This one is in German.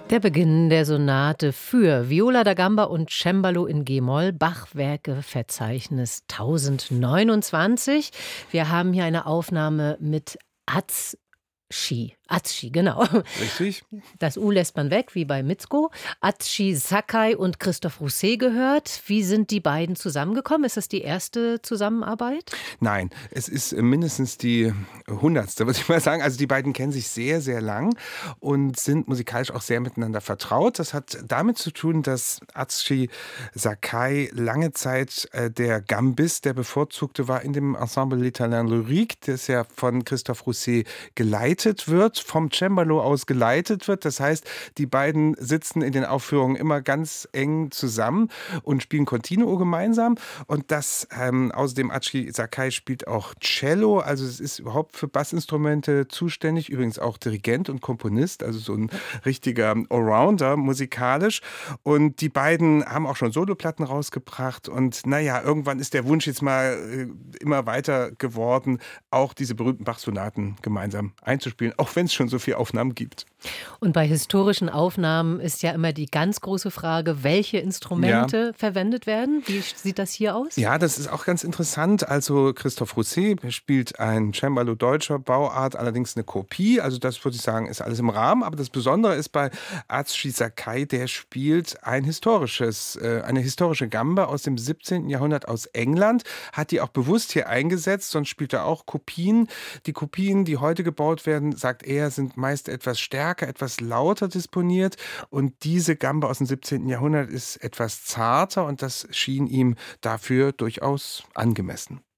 Der Beginn der Sonate für Viola da Gamba und Cembalo in G-Moll, Bach-Werke-Verzeichnis 1029. Wir haben hier eine Aufnahme mit Atsushi, genau. Richtig? Das U lässt man weg, wie bei Mitsuko. Atsushi Sakai und Christoph Rousset gehört. Wie sind die beiden zusammengekommen? Ist das die erste Zusammenarbeit? Nein, es ist mindestens die 100. würde ich mal sagen. Also die beiden kennen sich sehr, sehr lang und sind musikalisch auch sehr miteinander vertraut. Das hat damit zu tun, dass Atsushi Sakai lange Zeit der Gambist, der Bevorzugte war in dem Ensemble L'Italien Lyrique, das ja von Christoph Rousset geleitet wird, vom Cembalo aus geleitet wird. Das heißt, die beiden sitzen in den Aufführungen immer ganz eng zusammen und spielen Continuo gemeinsam. Und das außerdem Atsushi Sakai spielt auch Cello, also es ist überhaupt für Bassinstrumente zuständig, übrigens auch Dirigent und Komponist, also so ein richtiger Allrounder musikalisch. Und die beiden haben auch schon Soloplatten rausgebracht und naja, irgendwann ist der Wunsch jetzt mal immer weiter geworden, auch diese berühmten Bach-Sonaten gemeinsam einzuspielen, auch wenn es schon so viele Aufnahmen gibt. Und bei historischen Aufnahmen ist ja immer die ganz große Frage, welche Ja. Instrumente verwendet werden. Wie sieht das hier aus? Ja, das ist auch ganz interessant. Also Christoph Rousset spielt ein Cembalo deutscher Bauart, allerdings eine Kopie. Also das würde ich sagen, ist alles im Rahmen. Aber das Besondere ist bei Atsushi Sakai, der spielt eine historische Gamba aus dem 17. Jahrhundert aus England, hat die auch bewusst hier eingesetzt, sonst spielt er auch Kopien. Die Kopien, die heute gebaut werden, sagt er, sind meist etwas stärker, etwas lauter disponiert. Und diese Gamba aus dem 17. Jahrhundert ist etwas zarter und das schien ihm dafür durchaus angemessen.